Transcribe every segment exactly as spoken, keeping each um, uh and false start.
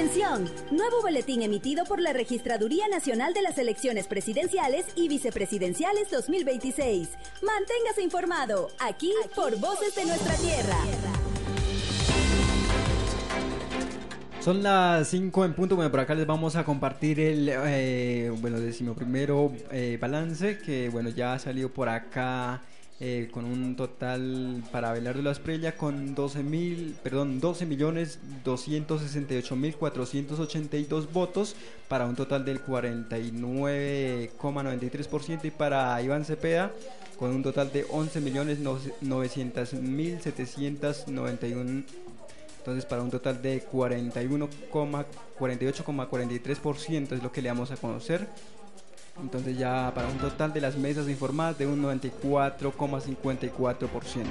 Atención, nuevo boletín emitido por la Registraduría Nacional de las Elecciones Presidenciales y Vicepresidenciales dos mil veintiséis. Manténgase informado, aquí, aquí por Voces de Nuestra Tierra. Son las cinco en punto. Bueno, por acá les vamos a compartir el, eh, bueno, decimoprimero eh, balance, que bueno, ya ha salido por acá eh, con un total para Abelardo Asprilla con doce mil, perdón, doce millones doscientos sesenta y ocho mil cuatrocientos ochenta y dos votos, para un total del cuarenta y nueve coma noventa y tres por ciento, y para Iván Cepeda con un total de once millones novecientos mil setecientos noventa y uno. Entonces, para un total de cuarenta y uno coma cuarenta y ocho coma cuarenta y tres por ciento es lo que le vamos a conocer. Entonces, ya para un total de las mesas informadas de un noventa y cuatro coma cincuenta y cuatro por ciento.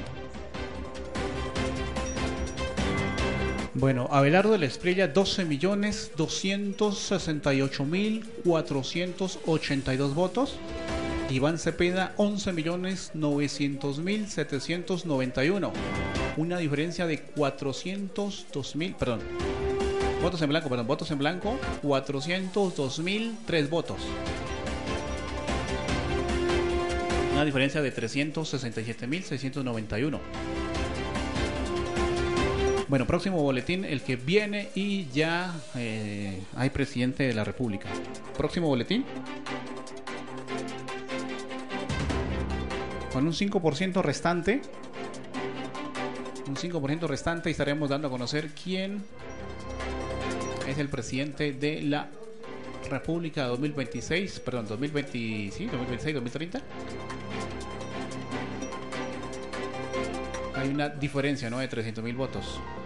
Bueno, Abelardo de la Espriella, doce millones doscientos sesenta y ocho mil cuatrocientos ochenta y dos votos. Iván Cepeda, once millones novecientos mil setecientos noventa y uno. Una diferencia de cuatrocientos dos mil, perdón, votos en blanco, perdón, votos en blanco, cuatrocientos dos mil tres votos. Una diferencia de trescientos sesenta y siete mil seiscientos noventa y uno. Bueno, próximo boletín, el que viene y ya eh, hay presidente de la República. Próximo boletín. Con un cinco por ciento restante, un cinco por ciento restante, y estaremos dando a conocer quién es el presidente de la República dos mil veintiséis, perdón, dos mil veinte, sí, dos mil veintiséis, dos mil treinta. Hay una diferencia, ¿no?, de trescientos mil votos.